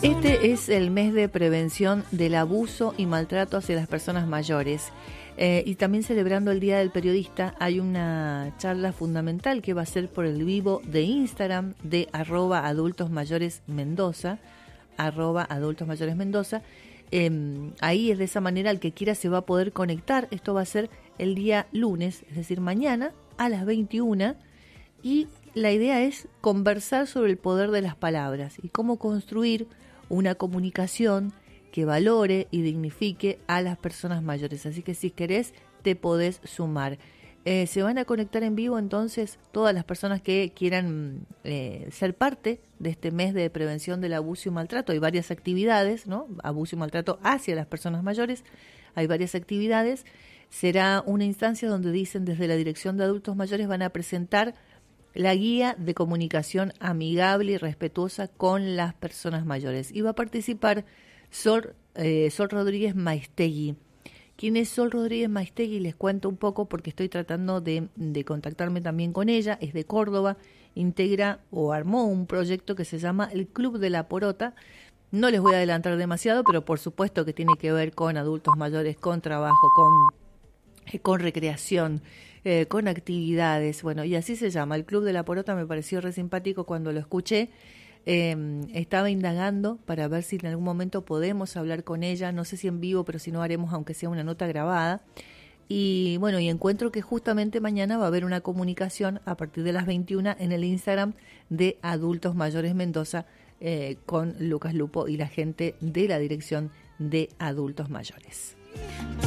Este es el mes de prevención del abuso y maltrato hacia las personas mayores. Y también celebrando el Día del Periodista, hay una charla fundamental que va a ser por el vivo de Instagram de @adultosmayoresmendoza, @adultosmayoresmendoza. Ahí es de esa manera, el que quiera se va a poder conectar. Esto va a ser el día lunes, es decir, mañana a las 21. Y la idea es conversar sobre el poder de las palabras y cómo construir una comunicación que valore y dignifique a las personas mayores. Así que si querés, te podés sumar. Se van a conectar en vivo entonces todas las personas que quieran ser parte de este mes de prevención del abuso y maltrato. Hay varias actividades, ¿no? Abuso y maltrato hacia las personas mayores. Hay varias actividades. Será una instancia donde dicen desde la Dirección de Adultos Mayores van a presentar la guía de comunicación amigable y respetuosa con las personas mayores. Y va a participar Sol Rodríguez Maistegui. ¿Quién es Sol Rodríguez Maistegui? Les cuento un poco porque estoy tratando de contactarme también con ella. Es de Córdoba, integra o armó un proyecto que se llama el Club de la Porota. No les voy a adelantar demasiado, pero por supuesto que tiene que ver con adultos mayores, con trabajo, con recreación, con actividades. Bueno, y así se llama, el Club de la Porota. Me pareció re simpático cuando lo escuché. Estaba indagando para ver si en algún momento podemos hablar con ella, no sé si en vivo, pero si no haremos aunque sea una nota grabada. Y bueno, y encuentro que justamente mañana va a haber una comunicación a partir de las 21 en el Instagram de Adultos Mayores Mendoza, con Lucas Lupo y la gente de la Dirección de Adultos Mayores.